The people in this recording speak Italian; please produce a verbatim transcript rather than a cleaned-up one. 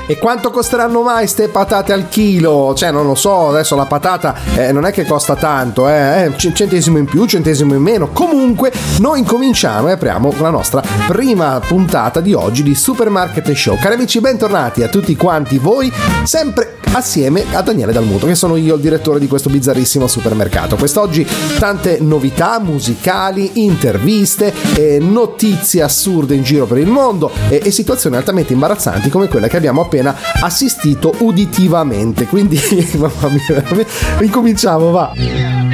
E quanto costeranno mai ste patate al chilo? Cioè, non lo so, adesso la patata eh, non è che costa tanto, eh, eh, centesimo in più, centesimo in meno. Comunque, noi incominciamo e apriamo la nostra prima puntata di oggi di Supermarket Show. Cari amici, bentornati a tutti quanti voi, sempre assieme a Daniele Dalmuto, che sono io il direttore di questo bizzarrissimo supermercato. Quest'oggi tante novità musicali, interviste, eh, notizie assurde in giro per il mondo e, e situazioni altamente imbarazzanti come quella che abbiamo appena assistito uditivamente. Quindi, mamma mia, incominciamo, va.